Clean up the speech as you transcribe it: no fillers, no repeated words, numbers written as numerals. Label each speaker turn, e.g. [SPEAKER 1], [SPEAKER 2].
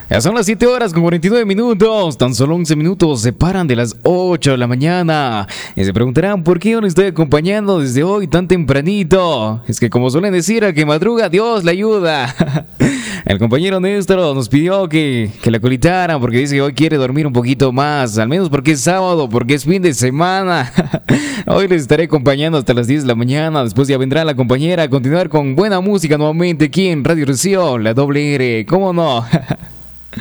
[SPEAKER 1] Ya son las 7 horas con 49 minutos. Tan solo 11 minutos separan de las 8 de la mañana. Y se preguntarán por qué yo les estoy acompañando desde hoy tan tempranito. Es que como suelen decir, al que madruga, Dios le ayuda. El compañero Néstor nos pidió que la colitaran porque dice que hoy quiere dormir un poquito más. Al menos porque es sábado, porque es fin de semana. Hoy les estaré acompañando hasta las 10 de la mañana. Después ya vendrá la compañera a continuar con buena música nuevamente aquí en Radio Rocío, la doble R. ¿Cómo no?